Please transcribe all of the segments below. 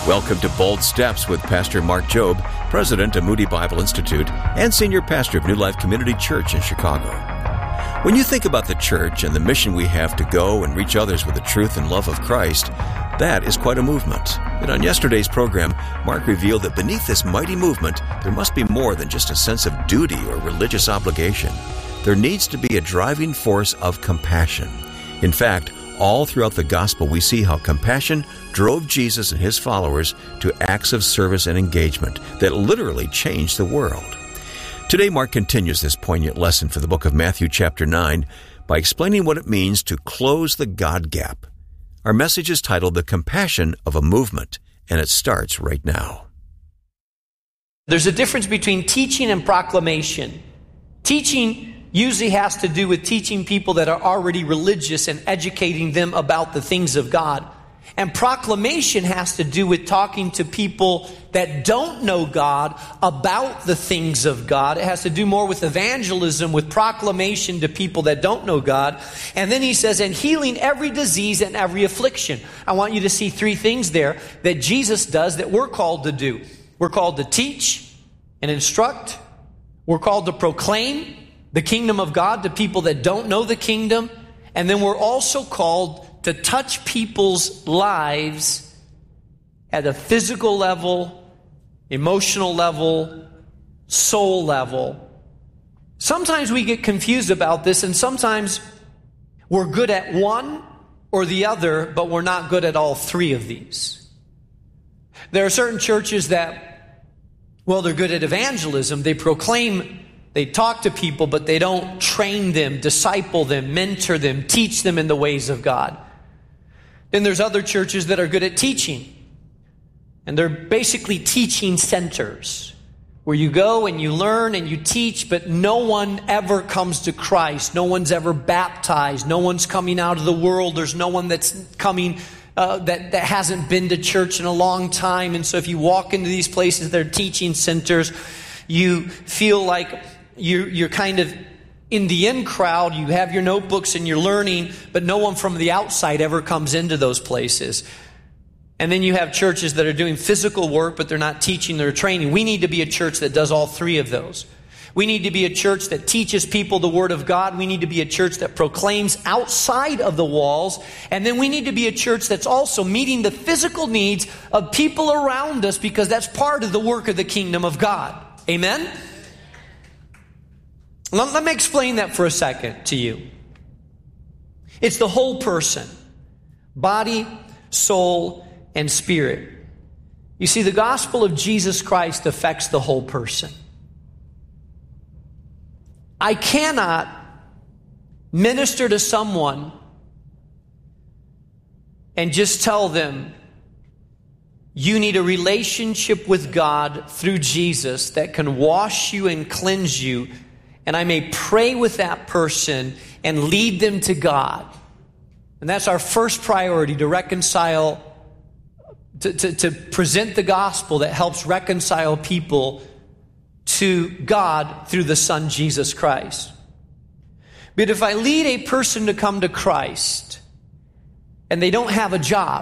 Welcome to Bold Steps with Pastor Mark Jobe, President of Moody Bible Institute and Senior Pastor of New Life Community Church in Chicago. When you think about the church and the mission we have to go and reach others with the truth and love of Christ, that is quite a movement. And on yesterday's program, Mark revealed that beneath this mighty movement, there must be more than just a sense of duty or religious obligation. There needs to be a driving force of compassion. In fact, all throughout the gospel, we see how compassion drove Jesus and his followers to acts of service and engagement that literally changed the world. Today, Mark continues this poignant lesson for the book of Matthew chapter 9 by explaining what it means to close the God gap. Our message is titled The Compassion of a Movement, and it starts right now. There's a difference between teaching and proclamation. Teaching usually has to do with teaching people that are already religious and educating them about the things of God. And proclamation has to do with talking to people that don't know God about the things of God. It has to do more with evangelism, with proclamation to people that don't know God. And then he says, and healing every disease and every affliction. I want you to see three things there that Jesus does that we're called to do. We're called to teach and instruct. We're called to proclaim the kingdom of God to people that don't know the kingdom. And then we're also called to touch people's lives at a physical level, emotional level, soul level. Sometimes we get confused about this, and sometimes we're good at one or the other, but we're not good at all three of these. There are certain churches that, well, they're good at evangelism. They proclaim, they talk to people, but they don't train them, disciple them, mentor them, teach them in the ways of God. Then there's other churches that are good at teaching. And they're basically teaching centers where you go and you learn and you teach, but no one ever comes to Christ. No one's ever baptized. No one's coming out of the world. There's no one that's coming that hasn't been to church in a long time. And so if you walk into these places, they're teaching centers, you feel like you're kind of in the in crowd. You have your notebooks and you're learning, but no one from the outside ever comes into those places. And then you have churches that are doing physical work, but they're not teaching, they're training. We need to be a church that does all three of those. We need to be a church that teaches people the Word of God. We need to be a church that proclaims outside of the walls. And then we need to be a church that's also meeting the physical needs of people around us, because that's part of the work of the kingdom of God. Amen? Let me explain that for a second to you. It's the whole person. Body, soul, and spirit. You see, the gospel of Jesus Christ affects the whole person. I cannot minister to someone and just tell them, you need a relationship with God through Jesus that can wash you and cleanse you, and I may pray with that person and lead them to God. And that's our first priority, to reconcile, to present the gospel that helps reconcile people to God through the Son, Jesus Christ. But if I lead a person to come to Christ and they don't have a job,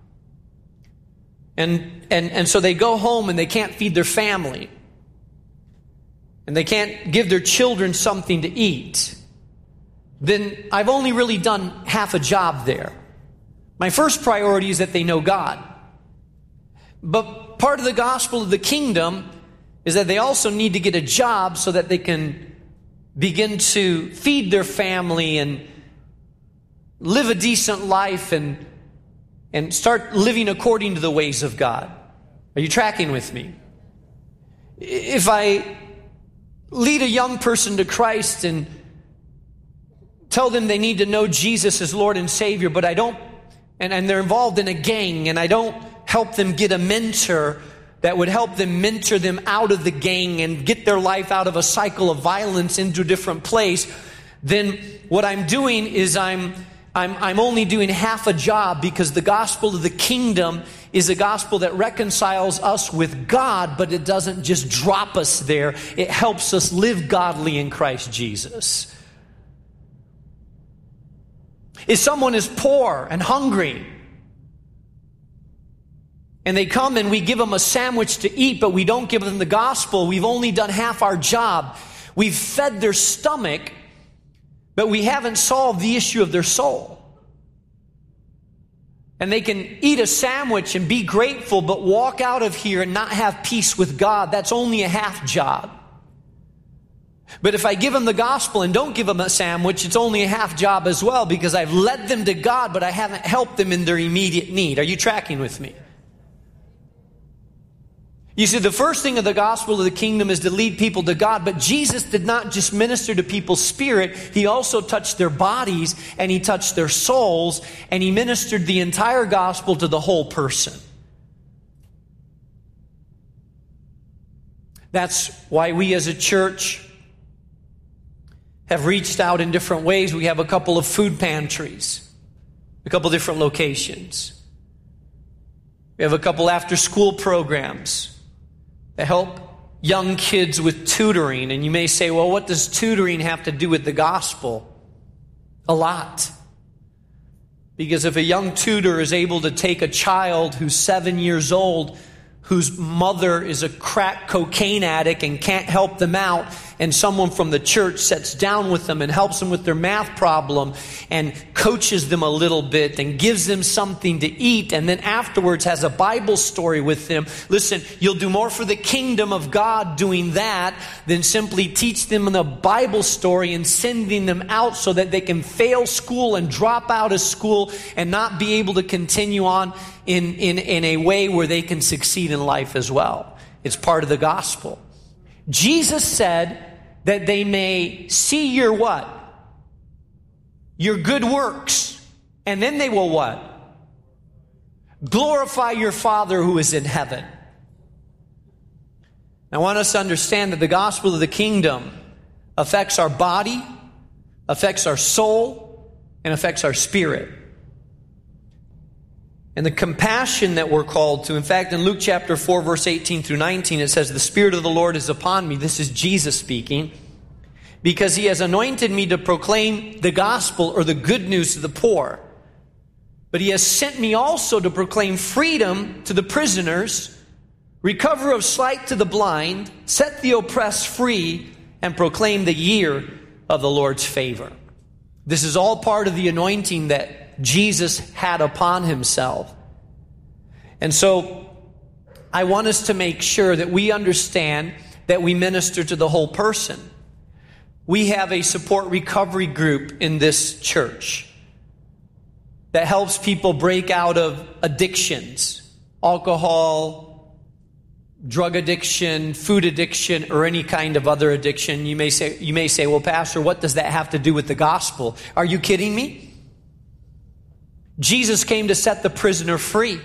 and so they go home and they can't feed their family, and they can't give their children something to eat, then I've only really done half a job there. My first priority is that they know God. But part of the gospel of the kingdom is that they also need to get a job so that they can begin to feed their family and live a decent life and start living according to the ways of God. Are you tracking with me? If I lead a young person to Christ and tell them they need to know Jesus as Lord and Savior, but I don't, and they're involved in a gang, and I don't help them get a mentor that would help them mentor them out of the gang and get their life out of a cycle of violence into a different place, then what I'm doing is I'm only doing half a job, because the gospel of the kingdom is a gospel that reconciles us with God, but it doesn't just drop us there. It helps us live godly in Christ Jesus. If someone is poor and hungry, and they come and we give them a sandwich to eat, but we don't give them the gospel, we've only done half our job. We've fed their stomach, but we haven't solved the issue of their soul. And they can eat a sandwich and be grateful, but walk out of here and not have peace with God. That's only a half job. But if I give them the gospel and don't give them a sandwich, it's only a half job as well, because I've led them to God, but I haven't helped them in their immediate need. Are you tracking with me? You see, the first thing of the gospel of the kingdom is to lead people to God, but Jesus did not just minister to people's spirit, He also touched their bodies, and He touched their souls, and He ministered the entire gospel to the whole person. That's why we as a church have reached out in different ways. We have a couple of food pantries, a couple different locations. We have a couple after-school programs that help young kids with tutoring. And you may say, well, what does tutoring have to do with the gospel? A lot. Because if a young tutor is able to take a child who's 7 years old, whose mother is a crack cocaine addict and can't help them out, and someone from the church sits down with them and helps them with their math problem and coaches them a little bit and gives them something to eat, and then afterwards has a Bible story with them. Listen, you'll do more for the kingdom of God doing that than simply teach them the Bible story and sending them out so that they can fail school and drop out of school and not be able to continue on in a way where they can succeed in life as well. It's part of the gospel. Jesus said that they may see your what? Your good works. And then they will what? Glorify your Father who is in heaven. I want us to understand that the gospel of the kingdom affects our body, affects our soul, and affects our spirit. And the compassion that we're called to, in fact, in Luke chapter 4, verse 18 through 19, it says, "The Spirit of the Lord is upon me." This is Jesus speaking. "Because He has anointed me to proclaim the gospel," or the good news, to the poor. "But He has sent me also to proclaim freedom to the prisoners, recovery of sight to the blind, set the oppressed free, and proclaim the year of the Lord's favor." This is all part of the anointing that Jesus had upon Himself. And so I want us to make sure that we understand that we minister to the whole person. We have a support recovery group in this church that helps people break out of addictions, alcohol, drug addiction, food addiction, or any kind of other addiction. You may say, well, Pastor, what does that have to do with the gospel? Are you kidding me? Jesus came to set the prisoner free.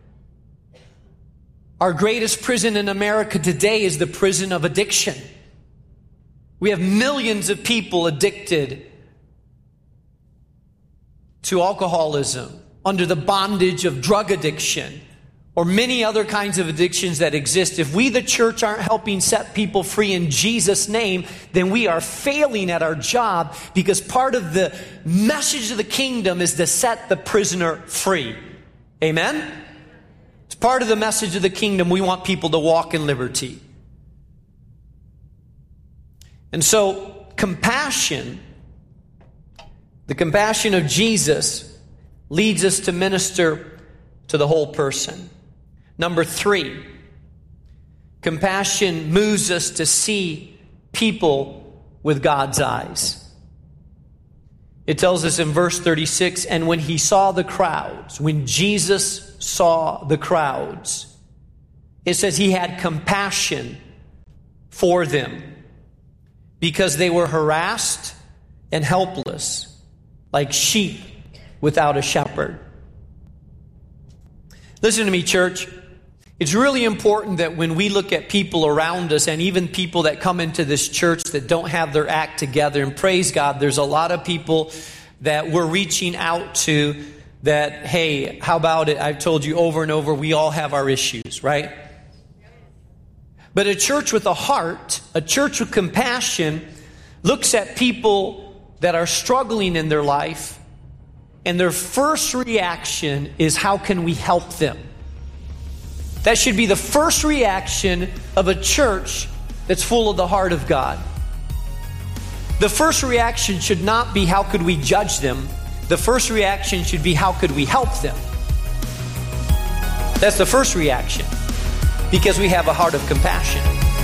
Our greatest prison in America today is the prison of addiction. We have millions of people addicted to alcoholism, under the bondage of drug addiction, or many other kinds of addictions that exist. If we, the church, aren't helping set people free in Jesus' name, then we are failing at our job, because part of the message of the kingdom is to set the prisoner free. Amen? It's part of the message of the kingdom. We want people to walk in liberty. And so, compassion, the compassion of Jesus, leads us to minister to the whole person. Number 3, compassion moves us to see people with God's eyes. It tells us in verse 36, "And when He saw the crowds," when Jesus saw the crowds, it says He had compassion for them because they were harassed and helpless, like sheep without a shepherd. Listen to me, church. It's really important that when we look at people around us, and even people that come into this church that don't have their act together, and praise God, there's a lot of people that we're reaching out to that, hey, how about it? I've told you over and over, we all have our issues, right? But a church with a heart, a church with compassion, looks at people that are struggling in their life, and their first reaction is, how can we help them? That should be the first reaction of a church that's full of the heart of God. The first reaction should not be, how could we judge them? The first reaction should be, how could we help them? That's the first reaction, because we have a heart of compassion.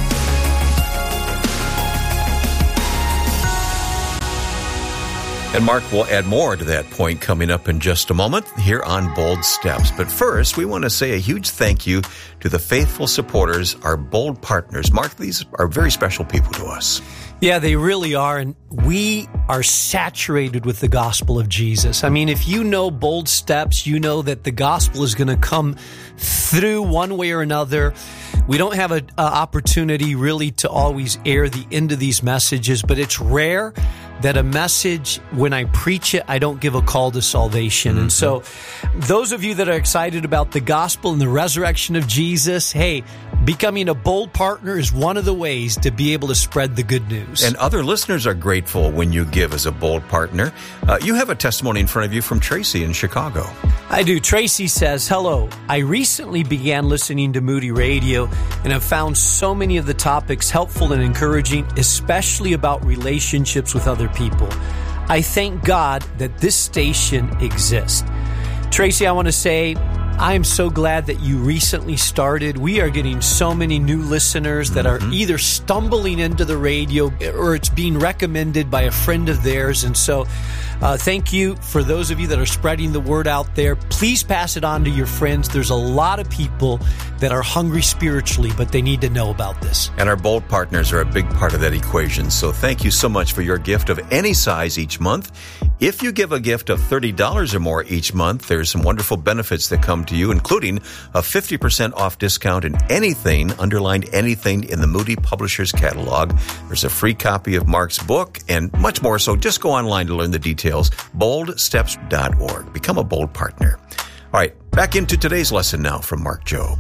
And Mark will add more to that point coming up in just a moment here on Bold Steps. But first, we want to say a huge thank you to the faithful supporters, our Bold partners. Mark, these are very special people to us. Yeah, they really are. And we are saturated with the gospel of Jesus. I mean, if you know Bold Steps, you know that the gospel is going to come through one way or another. We don't have an opportunity really to always air the end of these messages, but it's rare that a message, when I preach it, I don't give a call to salvation. And so those of you that are excited about the gospel and the resurrection of Jesus, hey, becoming a Bold partner is one of the ways to be able to spread the good news. And other listeners are grateful when you give as a Bold partner. You have a testimony in front of you from Tracy in Chicago. I do. Tracy says, hello. I recently began listening to Moody Radio and have found so many of the topics helpful and encouraging, especially about relationships with other people. I thank God that this station exists. Tracy, I want to say, I am so glad that you recently started. We are getting so many new listeners that are either stumbling into the radio or it's being recommended by a friend of theirs. And so thank you for those of you that are spreading the word out there. Please pass it on to your friends. There's a lot of people that are hungry spiritually, but they need to know about this. And our Bold partners are a big part of that equation. So thank you so much for your gift of any size each month. If you give a gift of $30 or more each month, there's some wonderful benefits that come to you, including a 50% off discount in anything, underlined anything, in the Moody Publishers catalog. There's a free copy of Mark's book and much more. So just go online to learn the details. boldsteps.org. Become a Bold partner. All right, back into today's lesson now from Mark Jobe.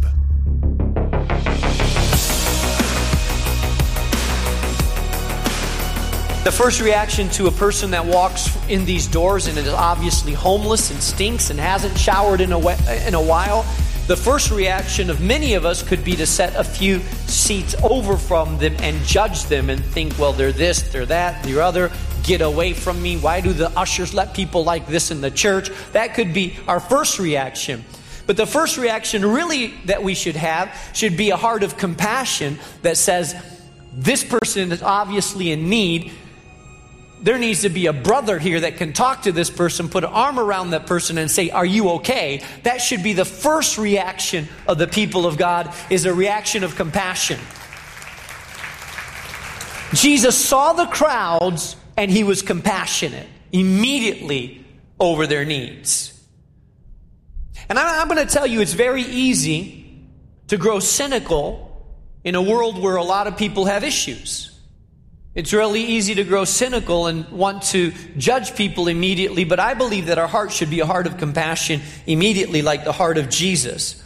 The first reaction to a person that walks in these doors and is obviously homeless and stinks and hasn't showered in a while, the first reaction of many of us could be to set a few seats over from them and judge them and think, well, they're this, they're that, they're other. Get away from me. Why do the ushers let people like this in the church? That could be our first reaction. But the first reaction really that we should have should be a heart of compassion that says, this person is obviously in need. There needs to be a brother here that can talk to this person, put an arm around that person and say, are you okay? That should be the first reaction of the people of God, is a reaction of compassion. Jesus saw the crowds and he was compassionate immediately over their needs. And I'm going to tell you, it's very easy to grow cynical in a world where a lot of people have issues. It's really easy to grow cynical and want to judge people immediately, but I believe that our heart should be a heart of compassion immediately, like the heart of Jesus.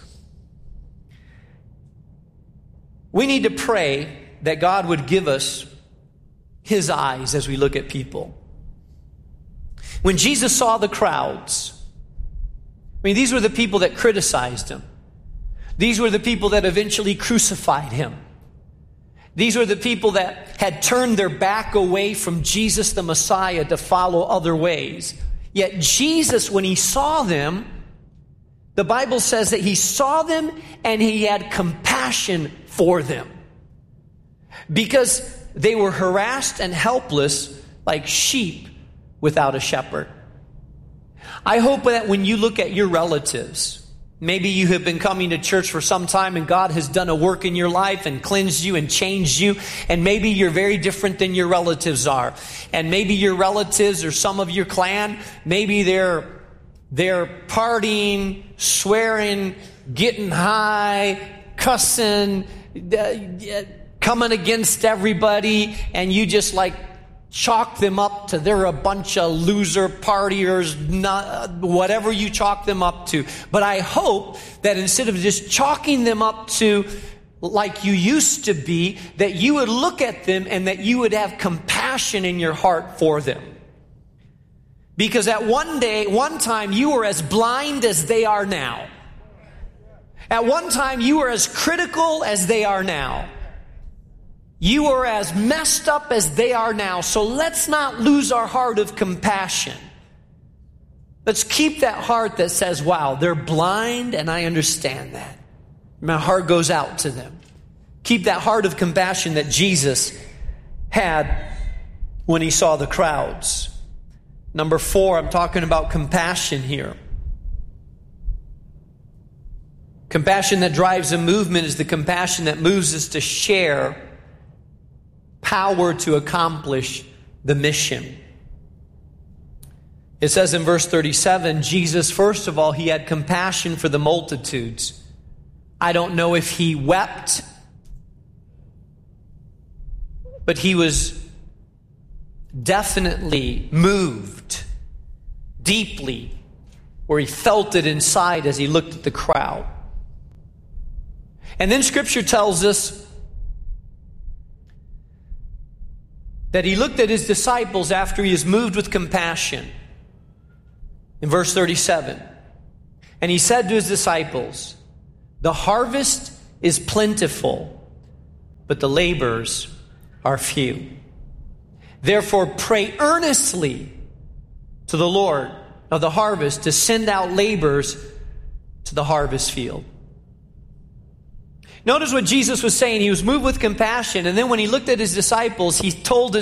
We need to pray that God would give us his eyes as we look at people. When Jesus saw the crowds, these were the people that criticized him. These were the people that eventually crucified him. These were the people that had turned their back away from Jesus the Messiah to follow other ways. Yet Jesus, when he saw them, the Bible says that he saw them and he had compassion for them. Because they were harassed and helpless like sheep without a shepherd. I hope that when you look at your relatives, maybe you have been coming to church for some time and God has done a work in your life and cleansed you and changed you. And maybe you're very different than your relatives are. And maybe your relatives or some of your clan, maybe they're partying, swearing, getting high, cussing, coming against everybody. And you just chalk them up to they're a bunch of loser partiers, whatever you chalk them up to. But I hope that instead of just chalking them up to like you used to be, that you would look at them and that you would have compassion in your heart for them. Because at one time you were as blind as they are now. At one time, you were as critical as they are now. You are as messed up as they are now. So let's not lose our heart of compassion. Let's keep that heart that says, wow, they're blind and I understand that. My heart goes out to them. Keep that heart of compassion that Jesus had when he saw the crowds. Number 4, I'm talking about compassion here. Compassion that drives a movement is the compassion that moves us to share power to accomplish the mission. It says in verse 37, Jesus, first of all, he had compassion for the multitudes. I don't know if he wept, but he was definitely moved deeply, where he felt it inside as he looked at the crowd. And then Scripture tells us that he looked at his disciples after he is moved with compassion. In verse 37, and he said to his disciples, the harvest is plentiful, but the laborers are few. Therefore, pray earnestly to the Lord of the harvest to send out laborers to the harvest field. Notice what Jesus was saying. He was moved with compassion, and then when he looked at his disciples, he told